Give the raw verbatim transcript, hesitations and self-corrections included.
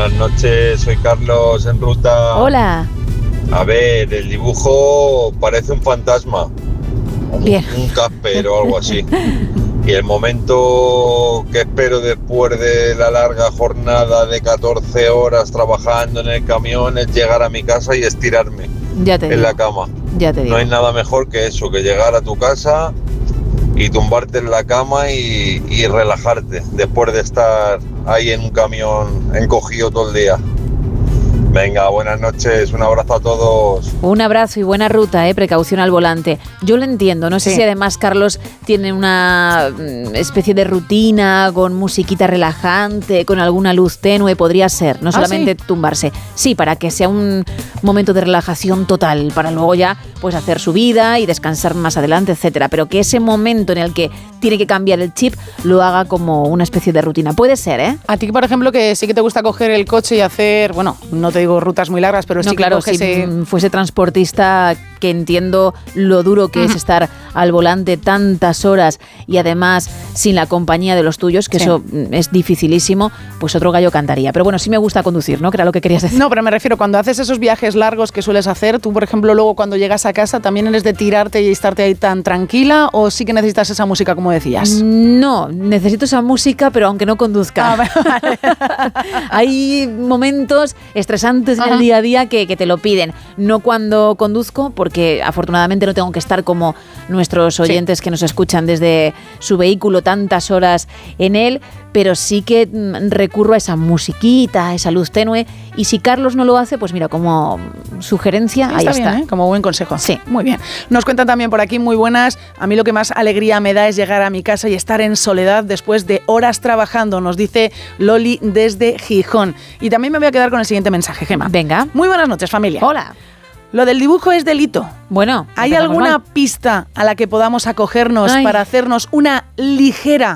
Buenas noches, soy Carlos en ruta. Hola. A ver, el dibujo parece un fantasma. Bien. Un, un Casper o algo así. Y el momento que espero después de la larga jornada de catorce horas trabajando en el camión es llegar a mi casa y estirarme Ya te en digo. la cama. Ya te digo. No hay nada mejor que eso, que llegar a tu casa y tumbarte en la cama y, y relajarte después de estar ahí en un camión encogido todo el día. Venga, buenas noches, un abrazo a todos. Un abrazo y buena ruta, ¿eh? Precaución al volante. Yo lo entiendo, no sé Sí. si además Carlos tiene una mm, especie de rutina con musiquita relajante, con alguna luz tenue, podría ser, no ¿Ah, solamente sí? tumbarse. Sí, para que sea un momento de relajación total, para luego ya pues hacer su vida y descansar más adelante, etcétera. Pero que ese momento en el que tiene que cambiar el chip lo haga como una especie de rutina. Puede ser, ¿eh? A ti, por ejemplo, que sí que te gusta coger el coche y hacer, bueno, no te digo rutas muy largas, pero No, sí que claro, coges, si eh, mm, fuese transportista, que entiendo lo duro que es estar al volante tantas horas y además sin la compañía de los tuyos, que Sí. eso mm, es dificilísimo, pues otro gallo cantaría. Pero bueno, sí me gusta conducir, ¿no? Que era lo que querías decir. No, pero me refiero, cuando haces esos viajes largos que sueles hacer, tú, por ejemplo, luego cuando llegas a casa, ¿también eres de tirarte y estarte ahí tan tranquila o sí que necesitas esa música, como decías? No, necesito esa música, pero aunque no conduzca. Ah, vale. Hay momentos estresantes en Ajá. el día a día que, que te lo piden. No cuando conduzco, porque afortunadamente no tengo que estar como nuestros oyentes que nos escuchan desde su vehículo tantas horas en él, pero sí que mm, recurro a esa musiquita, a esa luz tenue. Y si Carlos no lo hace, pues mira, como sugerencia, ahí Está está. bien, ¿eh? Como buen consejo. Sí. Muy bien. Nos cuentan también por aquí, muy buenas. A mí lo que más alegría me da es llegar a mi casa y estar en soledad después de horas trabajando, nos dice Loli desde Gijón. Y también me voy a quedar con el siguiente mensaje, Gemma. Venga. Muy buenas noches, familia. Hola. Lo del dibujo es delito. Bueno, ¿Hay empezamos alguna mal. pista a la que podamos acogernos Ay. para hacernos una ligera